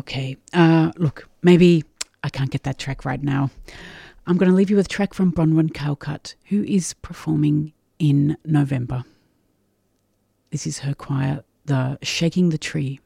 Okay. Look, maybe I can't get that track right now. I'm going to leave you with a track from Bronwyn Calcutt, who is performing in November. This is her choir, the Shaking the Tree.